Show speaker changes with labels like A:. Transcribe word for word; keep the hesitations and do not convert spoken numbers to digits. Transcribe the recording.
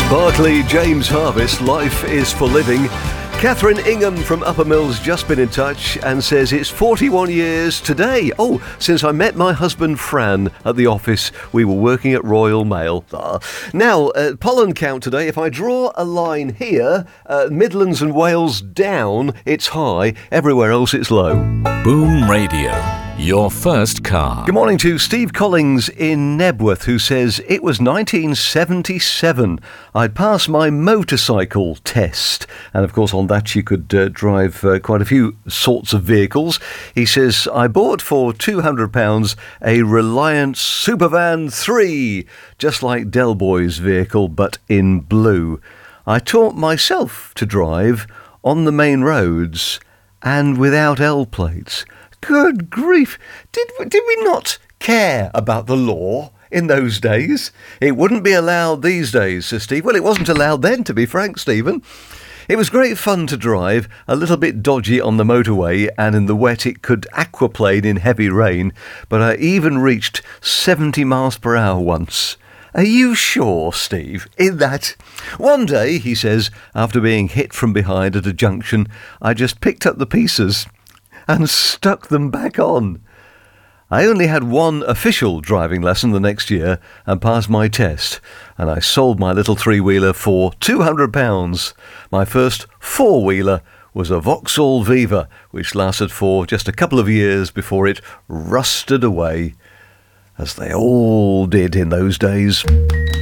A: Barclay James Harvest, Life is for Living. Catherine Ingham from Upper Mill's just been in touch and says it's forty-one years today. Oh, since I met my husband Fran at the office. We were working at Royal Mail. Ah. Now, uh, pollen count today. If I draw a line here, uh, Midlands and Wales down, it's high. Everywhere else, it's low.
B: Boom Radio, your first car.
A: Good morning to Steve Collins in Nebworth, who says it was nineteen seventy-seven. I'd passed my motorcycle test. And of course, on that you could uh, drive uh, quite a few sorts of vehicles. He says, I bought for two hundred pounds a Reliant Supervan three, just like Del Boy's vehicle, but in blue. I taught myself to drive on the main roads and without L plates. Good grief! Did we, did we not care about the law in those days? It wouldn't be allowed these days, says Steve. Well, it wasn't allowed then, to be frank, Stephen. It was great fun to drive, a little bit dodgy on the motorway, and in the wet it could aquaplane in heavy rain, but I even reached seventy miles per hour once. Are you sure, Steve, in that? One day, he says, after being hit from behind at a junction, I just picked up the pieces and stuck them back on. I only had one official driving lesson the next year and passed my test, and I sold my little three-wheeler for two hundred pounds. My first four-wheeler was a Vauxhall Viva, which lasted for just a couple of years before it rusted away, as they all did in those days.